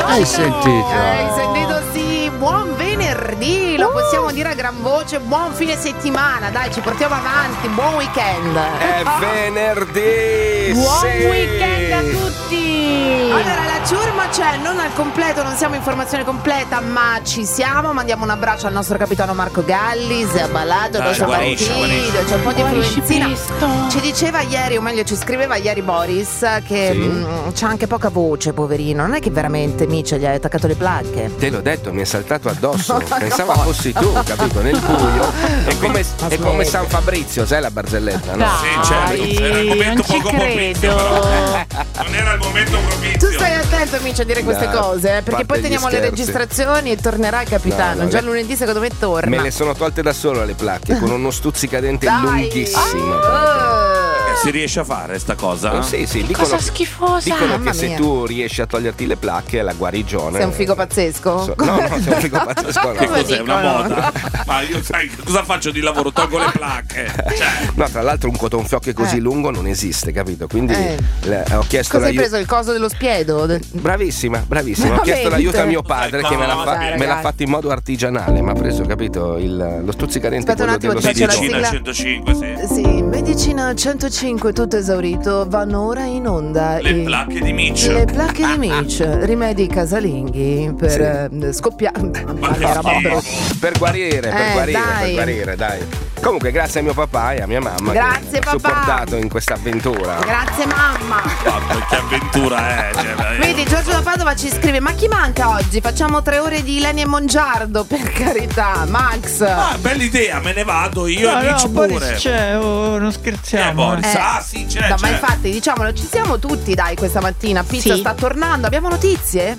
Hai sentito? Hai sentito, sì. Buon venerdì, lo possiamo dire a gran voce. Buon fine settimana, dai, ci portiamo avanti. Buon weekend. È venerdì. Buon sì. weekend a tutti. Allora, la ciurma c'è, non al completo, non siamo in formazione completa, ma ci siamo. Mandiamo un abbraccio al nostro capitano Marco Galli. Si è abbalato dopo guarisce. partito. C'è un po' di Guarisci influenzina. presto. Ci diceva ieri, o meglio ci scriveva ieri Boris, che c'ha anche poca voce, poverino. Non è che veramente Mitch gli hai attaccato le placche. Te l'ho detto, mi è saltato addosso. Pensavo fossi tu, capito? Nel buio. È come San Fabrizio, sai la barzelletta, no? Dai, Sì, certo, era il momento non ci poco propizio, credo. non era il momento propizio. Tu stai attento, Mitch, a dire queste No, cose, perché parte poi gli teniamo le scherzi. registrazioni e tornerà il capitano. No, Già le- lunedì secondo me torna. Me le sono tolte da solo le placche con uno stuzzicadente Dai. lunghissimo. Si riesce a fare sta cosa? Sì, dicono, Cosa schifosa. dicono Mamma che se mia. tu riesci a toglierti le placche è la guarigione. Sei un figo pazzesco? No, sei un figo pazzesco. Che No. cos'è? Una dicono? moda? Ma io sai cosa faccio di lavoro? Tolgo le placche. Cioè, No, tra l'altro un cotonfiocche così lungo non esiste, capito? Quindi ho chiesto Cosa hai l'aiuto. preso, il coso dello spiedo? Bravissima. Ho Veramente? chiesto l'aiuto a mio padre che me l'ha, no, dai, me l'ha ragazzi. fatto in modo artigianale. Mi ha preso, capito? Lo stuzzicadente. Aspetta un quello attimo, dello ti faccio la stagino. sigla. Medicina 105, sì. Sì, Medicina 105, tutto esaurito. Vanno ora in onda Le placche di Mitch. Le placche di Mitch, rimedi casalinghi per scoppiare. Ma che schifo. Per guarire, dai. dai. Comunque, grazie a mio papà e a mia mamma Grazie, che mi ha papà. supportato in questa avventura. Grazie mamma. Mamma, che avventura è. Cioè, Vedi, Giorgio da Padova ci scrive: ma chi manca oggi? Facciamo 3 ore di Leni e Mongiardo, per carità. Max. bella idea, me ne vado io e Mitch pure. Boris c'è, non scherziamo. Boris. Ah, sì, c'è. No, ma infatti, diciamolo, ci siamo tutti, dai, questa mattina. Pizza Sì. sta tornando. Abbiamo notizie?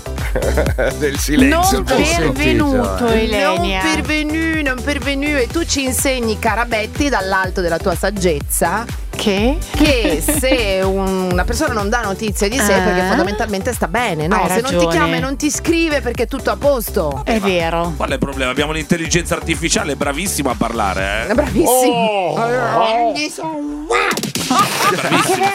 Del silenzio. Non pervenuto, Elenia. Non pervenu. E tu ci insegni, Carabetti, dall'alto della tua saggezza, Che? che se una persona non dà notizie di sé, perché fondamentalmente sta bene, no? Hai Se non ti ragione. chiama e non ti scrive, perché è tutto a posto. È vero. Qual è il problema? Abbiamo l'intelligenza artificiale bravissima a parlare, Bravissimo. Bravissima.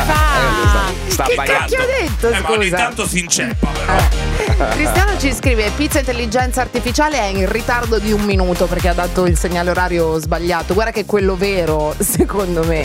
Sta Che abbaiando. cacchio ha detto, Ma ogni scusa? tanto si inceppa, però. Cristiano ci scrive: pizza intelligenza artificiale è in ritardo di 1 minuto perché ha dato il segnale orario sbagliato. Guarda che è quello vero, secondo me.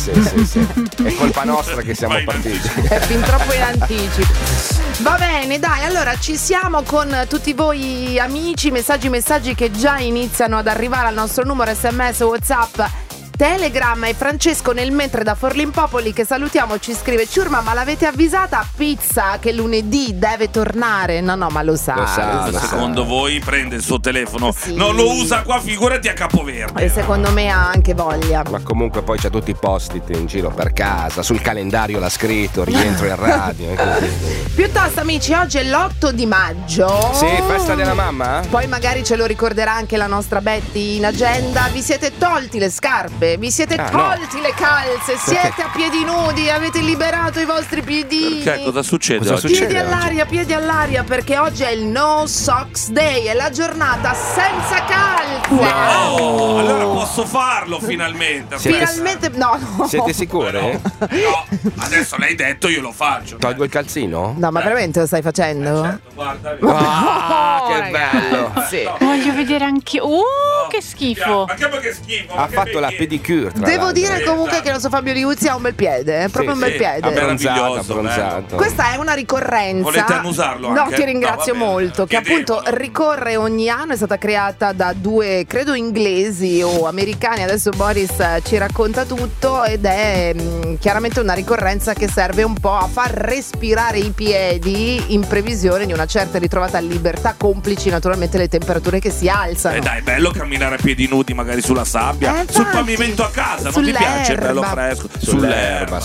Sì. È colpa nostra che siamo Vai, partiti. È fin troppo in anticipo. Va bene, dai, allora ci siamo con tutti voi amici, messaggi che già iniziano ad arrivare al nostro numero SMS, WhatsApp, Telegram. E Francesco nel mentre da Forlimpopoli, che salutiamo, ci scrive: ciurma, ma l'avete avvisata Pizza che lunedì deve tornare? No, ma lo sa. Lo sa. Secondo voi prende il suo telefono, Sì. non lo usa qua, figurati a Capoverde. E secondo me ha anche voglia. Ma comunque poi c'ha tutti i post-it in giro per casa, sul calendario l'ha scritto, rientro in radio. e così. Piuttosto, amici, oggi è l'8 di maggio. Sì, festa della mamma? Poi magari ce lo ricorderà anche la nostra Betty in agenda. Vi siete tolti le scarpe, vi siete tolti le calze, siete a piedi nudi, avete liberato i vostri piedini. Perché? Cosa succede Cosa oggi? succede? Piedi all'aria, perché oggi è il No Socks Day, è la giornata senza calze. Oh, allora posso farlo finalmente. Finalmente, no. Siete sicure? No, adesso l'hai detto, io lo faccio. Tolgo il calzino? No, ma veramente lo stai facendo? Certo, guarda. Ah, che bello! Sì. Voglio vedere anche. Che schifo. Ma che schifo. Ha fatto la pedicure. tra Devo l'altro. dire comunque che il nostro Fabio Liuzzi ha un bel piede, proprio un bel sì. piede. Meraviglioso, Abbronzato. Questa è una ricorrenza. Volete annusarlo No, anche? ti ringrazio No, va bene. molto. Che Chiedevo. appunto ricorre ogni anno, è stata creata da 2, credo inglesi o americani. Adesso Boris ci racconta tutto ed è chiaramente una ricorrenza che serve un po' a far respirare i piedi in previsione di una certa ritrovata libertà, complici naturalmente le temperature che si alzano. Dai, è bello camminare a piedi nudi, magari sulla sabbia, sul infatti. pavimento a casa, non ti piace? Bello fresco. Sull'erba.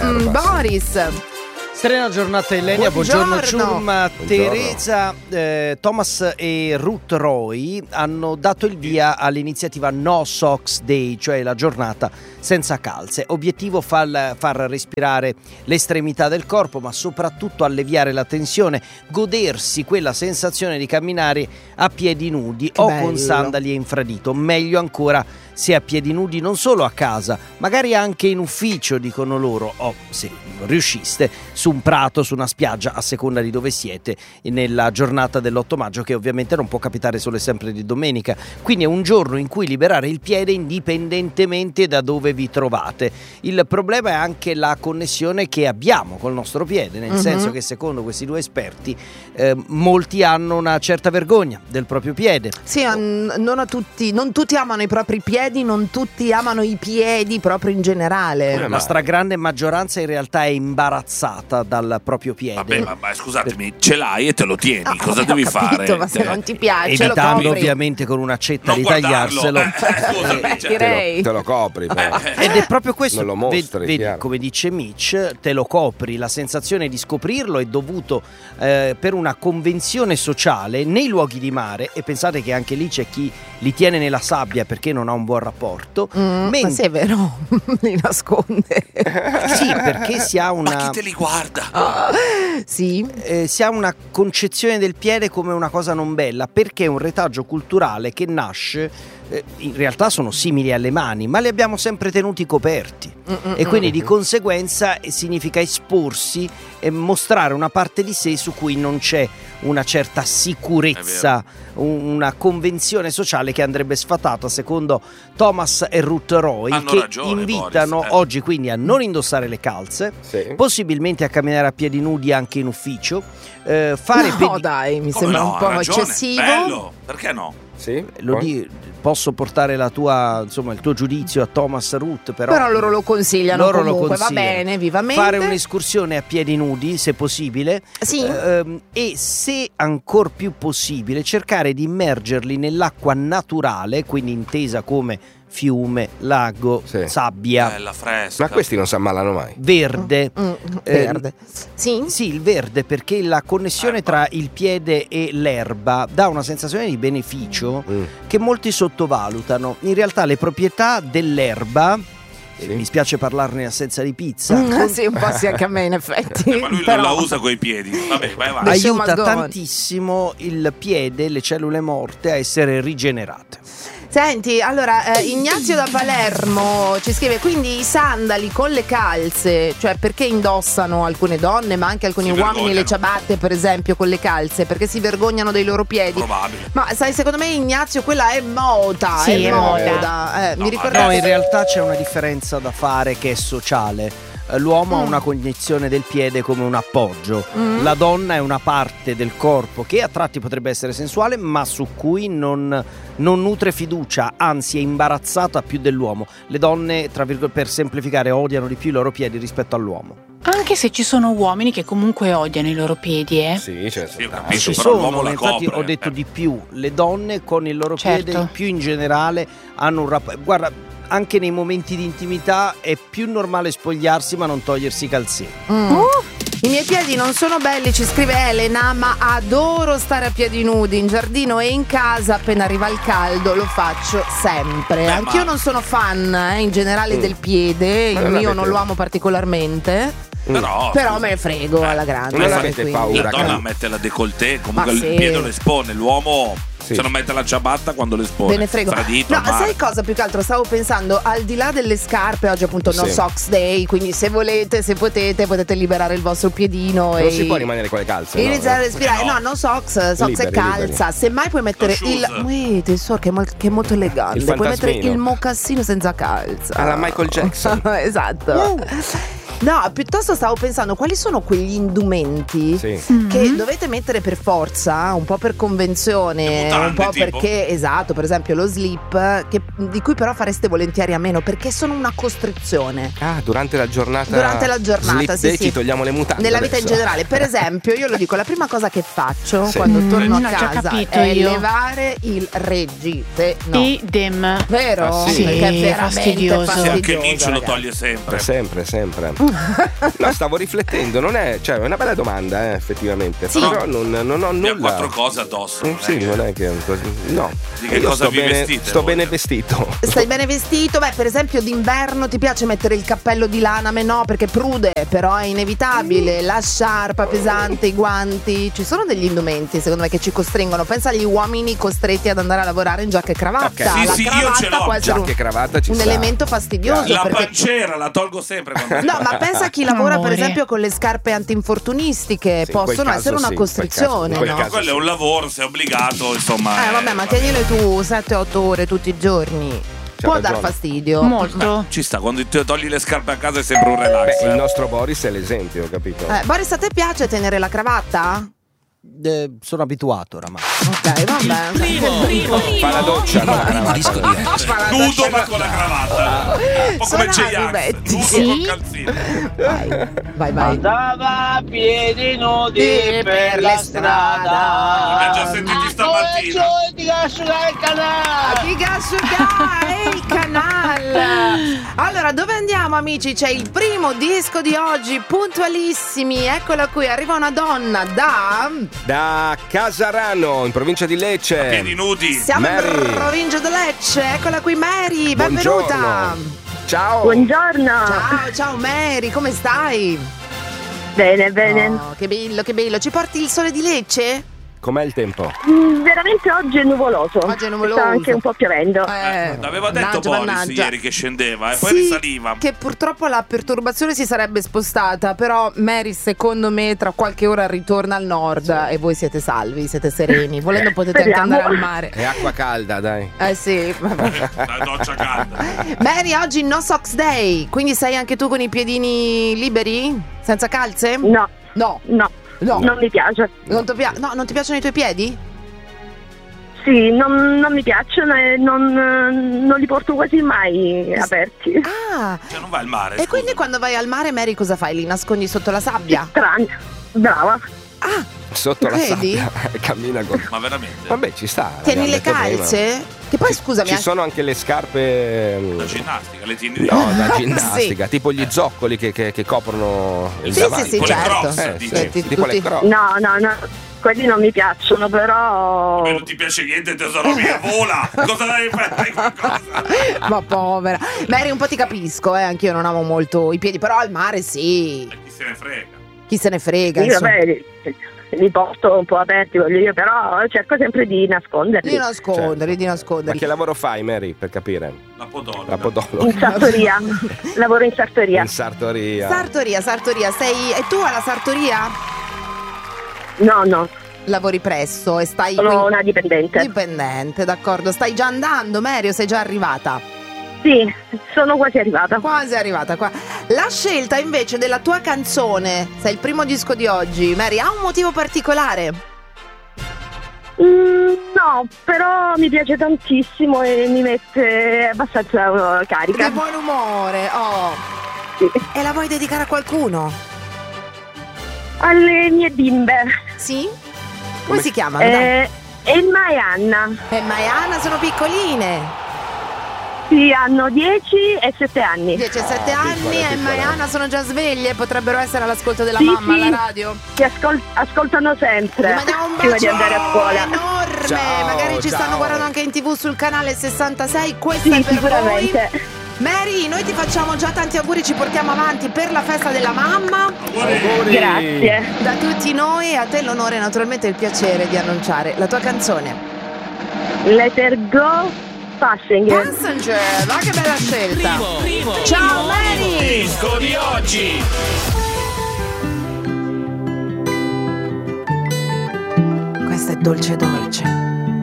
Boris. Serena giornata Elenia, buongiorno Buongiorno. Ciurma. Buongiorno. Teresa, Thomas e Ruth Roy hanno dato il via all'iniziativa No Socks Day, cioè la giornata senza calze. Obiettivo far respirare l'estremità del corpo, ma soprattutto alleviare la tensione, godersi quella sensazione di camminare a piedi nudi Che o bello. con sandali e infradito. Meglio ancora se a piedi nudi non solo a casa, magari anche in ufficio, dicono loro, o se riusciste, su un prato, su una spiaggia, a seconda di dove siete, nella giornata dell'8 maggio, che ovviamente non può capitare solo e sempre di domenica. Quindi è un giorno in cui liberare il piede indipendentemente da dove vi trovate. Il problema è anche la connessione che abbiamo col nostro piede, nel senso che secondo questi due esperti molti hanno una certa vergogna del proprio piede. Sì, non tutti amano i propri piedi, non tutti amano i piedi proprio in generale. La stragrande maggioranza in realtà è imbarazzata dal proprio piede. Vabbè, ma scusatemi, ce l'hai e te lo tieni, cosa devi fare? Ma se non ti piace, evitando lo copri. ovviamente con un'accetta Non di tagliarselo. Scusami, direi. Te lo copri poi. Ed è proprio questo, Non lo mostri, vedi, chiaro. come dice Mitch, te lo copri. La sensazione di scoprirlo è dovuto per una convenzione sociale nei luoghi di mare, e pensate che anche lì c'è chi li tiene nella sabbia perché non ha un buon rapporto. Ma se è vero, li nasconde. Sì, perché si ha una... Ma chi te li guarda? Sì. Si ha una concezione del piede come una cosa non bella, perché è un retaggio culturale che nasce, in realtà sono simili alle mani, ma li abbiamo sempre tenuti coperti, e quindi di conseguenza significa esporsi e mostrare una parte di sé su cui non c'è una certa sicurezza, una convenzione sociale che andrebbe sfatata, secondo Thomas e Ruth Roy, Hanno che ragione, invitano Boris. oggi quindi a non indossare le calze, possibilmente a camminare a piedi nudi anche in ufficio, fare No, dai, mi sembra un po' eccessivo. Bello, perché no? Sì? Posso portare il tuo giudizio a Thomas e Ruth, però loro lo consigliano, loro comunque, lo consigliano. Va bene, vivamente. Fare un'escursione a piedi nudi, se possibile, Sì. E se ancor più possibile cercare di immergerli nell'acqua naturale, quindi intesa come fiume, lago, sabbia. Bella, fresca. Ma questi non si ammalano mai. Verde. Verde. Sì, il verde, perché la connessione tra il piede e l'erba dà una sensazione di beneficio che molti sottovalutano. In realtà le proprietà dell'erba, mi spiace parlarne in assenza di pizza, sì, un po' sì anche a me in effetti. Ma lui però... non la usa coi piedi. Vabbè, vai avanti. aiuta tantissimo il piede, le cellule morte, a essere rigenerate. Senti, allora Ignazio da Palermo ci scrive: quindi i sandali con le calze, cioè perché indossano alcune donne ma anche alcuni uomini le ciabatte per esempio con le calze? Perché si vergognano dei loro piedi. Probabile. Ma sai, secondo me Ignazio quella è moda. Sì, è moda. Mi ricordavo. No, in realtà c'è una differenza da fare che è sociale. L'uomo ha una cognizione del piede come un appoggio, la donna è una parte del corpo che a tratti potrebbe essere sensuale, ma su cui non nutre fiducia, anzi è imbarazzata più dell'uomo. Le donne, tra virgolette, per semplificare, odiano di più i loro piedi rispetto all'uomo. Anche se ci sono uomini che comunque odiano i loro piedi, Sì, certo. Io capisco, Ci però l'uomo sono, la infatti copre. ho detto di più, le donne con il loro Certo. piede più in generale hanno un rapporto. Guarda, anche nei momenti di intimità è più normale spogliarsi ma non togliersi i calzini. I miei piedi non sono belli, ci scrive Elena, ma adoro stare a piedi nudi in giardino e in casa. Appena arriva il caldo lo faccio sempre. Anch'io non sono fan in generale del piede, il mio non lo amo particolarmente. Però me ne frego alla grande. Non avete quindi. paura, La donna cara. mette la décolleté, comunque Ma il sì. piede lo espone, l'uomo se non mette la ciabatta quando lo espone. Ve ne frego. Tradito, No, al mare. sai cosa? Più che altro stavo pensando, al di là delle scarpe, oggi appunto No Socks Day, quindi se volete, se potete liberare il vostro piedino Non e si può rimanere con le calze. no? iniziare a respirare. No socks Liberi, e calza. Semmai puoi mettere Lo shoes. il tesoro che è molto elegante. Il Puoi mettere fantasmino. il mocassino senza calza. Alla Michael Jackson. Esatto. No, piuttosto stavo pensando quali sono quegli indumenti che dovete mettere per forza, un po' per convenzione, mutande, un po' tipo? perché, esatto, per esempio lo slip, di cui però fareste volentieri a meno perché sono una costrizione. Ah, durante la giornata. Slip sì, sì. ci togliamo le mutande. Nella vita in adesso. generale, per esempio, io lo dico, la prima cosa che faccio Sì. quando torno a l'ho già casa capito è io. levare il reggite-no. Idem. Vero? Ah, sì? Perché è Sì, veramente fastidioso. Sì, anche fastidioso, Mitch lo ragazzi. toglie sempre. Sempre. No, stavo riflettendo, non è, cioè, è una bella domanda, effettivamente. Sì. Però non ho nulla. Abbiamo 4 cose addosso. Sì, non è che no. Di che Io cosa sto vi bene, vestite sto voi? bene vestito. Stai bene vestito? Beh, per esempio d'inverno ti piace mettere il cappello di lana? A me no, perché prude, però è inevitabile. La sciarpa pesante, i guanti. Ci sono degli indumenti, secondo me, che ci costringono. Pensa agli uomini costretti ad andare a lavorare in giacca e cravatta. Ok. Sì, La io ce cravatta l'ho. può essere Giacca e cravatta ci un sta. elemento fastidioso. La perché... panciera la tolgo sempre quando No, ma pensa a chi lavora per Amore. esempio con le scarpe anti-infortunistiche, Sì, in quel possono caso essere una sì, in quel costrizione. caso- in quel ma caso quello è sì. un lavoro, sei obbligato, insomma. Vabbè, ma tienile tu 7-8 ore tutti i giorni. Può dar ragione. fastidio. Molto. Ci sta, quando ti togli le scarpe a casa è sempre un relax. Beh, il nostro Boris è l'esempio, capito? Boris, a te piace tenere la cravatta? Sono abituato oramai. Ok, vabbè. Fa la doccia con la cravatta. Nudo ma con la cravatta. Un po' come Sono J-Ax. arrivetti. Nudo Sì. col calzino. Vai. Andava a piedi nudi Sì, per la strada. L'abbiamo già sentiti stamattina. Ti asciugare il canale. Ti gasciugare il canale. Allora, dove andiamo, amici? C'è il primo disco di oggi, puntualissimi. Eccola qui, arriva una donna Da Casarano, in provincia di Lecce. Piedi nudi. Siamo Mary. in provincia di Lecce. Eccola qui, Mary, benvenuta. Buongiorno. Ciao. Buongiorno. Ciao Mary, come stai? Bene, bene. Oh, che bello, che bello. Ci porti il sole di Lecce? Com'è il tempo? Veramente oggi è nuvoloso. Oggi è nuvoloso. Sta anche un po' piovendo. L'aveva detto Boris ieri che scendeva e poi Sì, risaliva. che purtroppo la perturbazione si sarebbe spostata, però Mary secondo me tra qualche ora ritorna al nord e voi siete salvi, siete sereni. Volendo potete anche Speriamo. andare al mare. È acqua calda, dai. Sì. La doccia calda. Mary, oggi no socks day, quindi sei anche tu con i piedini liberi? Senza calze? No, No. no, No. non mi piace. Non ti piacciono i tuoi piedi? Sì, non mi piacciono e non li porto quasi mai aperti. Ah, Cioè non vai al mare. e quindi scusa. quando vai al mare, Mary, cosa fai? Li nascondi sotto la sabbia? Strano. Brava. Ah, Sotto la vedi? sabbia. Cammina con. Ma veramente? Vabbè, ci sta. Tieni l'abbiamo le detto prima. calze? Che poi scusami, Ci anche- sono anche le scarpe. La ginnastica, le tieni No, da Sì. ginnastica, tipo gli zoccoli che coprono il Sì, davanti. sì, Con le certo. cross, dici. Senti, tipo le tutti- cross. No. Quelli non mi piacciono, però. Beh, non ti piace niente, tesoro mio, vola! Cosa devi fare? Qualcosa? Ma povera. Mary, un po' ti capisco, anch'io non amo molto i piedi, però al mare sì. Chi se ne frega? Chi se ne frega, Sì, insomma. vabbè, li porto un po' aperti, voglio dire, però cerco sempre di nasconderli. Di nasconderli, di Ma nasconderli. che lavoro fai, Mary, per capire? La podologa. La podologa. In sartoria. Lavoro in sartoria. In sartoria. Sartoria. E tu alla sartoria No, lavori presso e stai sono quindi- una dipendente. dipendente, d'accordo. Stai già andando, Mary, o sei già arrivata? Sì, sono quasi arrivata. Quasi arrivata qua. La scelta invece della tua canzone, sei il primo disco di oggi, Mary, ha un motivo particolare? No, però mi piace tantissimo e mi mette abbastanza carica. Di buon umore, oh. Sì. E la vuoi dedicare a qualcuno? Alle mie bimbe. Sì? Come si chiamano? dai? Emma e Anna. Emma e Anna sono piccoline. Sì, hanno 10 e 7 anni. 17 anni, piccole, Emma e piccole. Anna sono già sveglie, potrebbero essere all'ascolto della Sì, mamma sì. alla radio. Ti ascoltano sempre Ti mandiamo un prima bacio di andare a scuola. enorme. Ciao, Magari ci ciao. stanno guardando anche in TV sul canale 66. Questa Sì, è per sicuramente. voi. Mary, noi ti facciamo già tanti auguri, ci portiamo avanti per la festa della mamma. Auguri. Grazie. Da tutti noi e a te l'onore e naturalmente il piacere di annunciare la tua canzone. Let her go, Passenger. Passenger, ma che bella scelta. Ciao Mary. Disco di oggi! Questa è dolce dolce.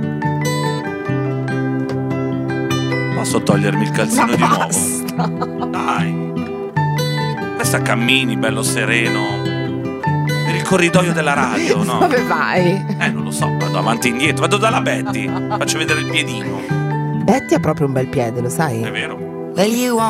Posso togliermi il calzino Ma di basta. nuovo? Dai. Questa cammini, bello sereno. Per il corridoio della radio, no? Dove vai? Non lo so, vado avanti e indietro. Vado dalla Betty. Faccio vedere il piedino. Betty ha proprio un bel piede, lo sai? È vero? Well, you want